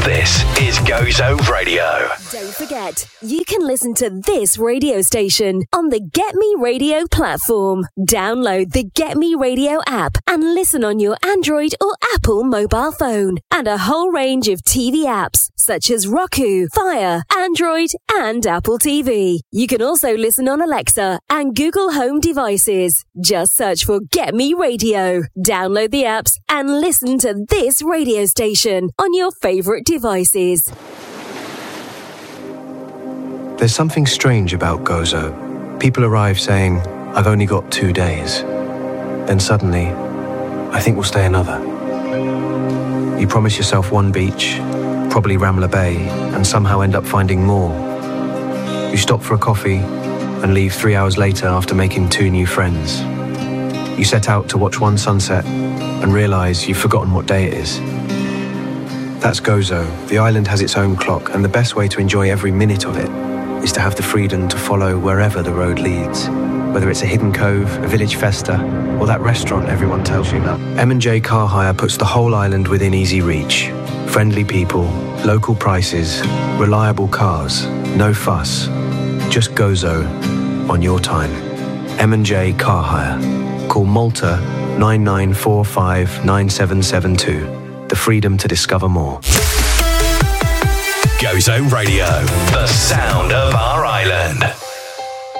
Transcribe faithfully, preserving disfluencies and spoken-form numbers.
This is Gozo Radio. Don't forget, you can listen to this radio station on the Get Me Radio platform. Download the Get Me Radio app and listen on your Android or Apple mobile phone. And a whole range of T V apps such as Roku, Fire, Android, and Apple T V. You can also listen on Alexa and Google Home devices. Just search for Get Me Radio. Download the apps and listen to this radio station on your favorite devices. There's something strange about Gozo. People arrive saying, I've only got two days. Then suddenly, I think we'll stay another. You promise yourself one beach, probably Ramla Bay, and somehow end up finding more. You stop for a coffee and leave three hours later after making two new friends. You set out to watch one sunset and realise you've forgotten what day it is. That's Gozo. The island has its own clock, and the best way to enjoy every minute of it is to have the freedom to follow wherever the road leads. Whether it's a hidden cove, a village festa, or that restaurant everyone tells you about. M and J Car Hire puts the whole island within easy reach. Friendly people, local prices, reliable cars, no fuss. Just Gozo on your time. M and J Car Hire. Call Malta nine nine four five nine seven seven two. The freedom to discover more. Gozo Radio, the sound of our island.